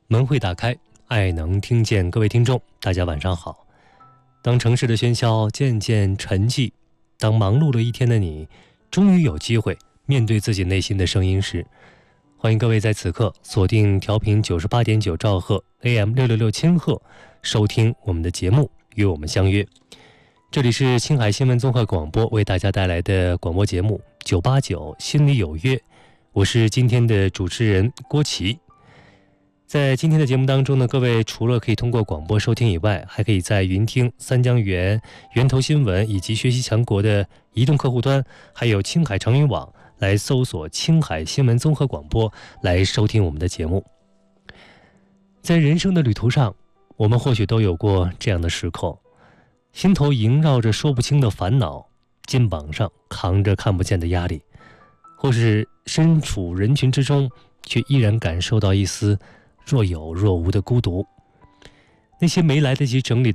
门会打开，爱能听见。各位听众，大家晚上好。当城市的喧嚣渐渐沉寂，当忙碌了一天的你终于有机会面对自己内心的声音时，欢迎各位在此刻锁定调频98.9兆赫 AM 666千赫，收听我们的节目，与我们相约。这里是青海新闻综合广播为大家带来的广播节目989心里有约，我是今天的主持人郭琦。在今天的节目当中呢，各位除了可以通过广播收听以外，还可以在云听、三江源、源头新闻以及学习强国的移动客户端，还有青海长云网来搜索青海新闻综合广播来收听我们的节目。在人生的旅途上，我们或许都有过这样的时刻，心头萦绕着说不清的烦恼，肩膀上扛着看不见的压力，或是身处人群之中，却依然感受到一丝若有若无的孤独。那些没来得及整理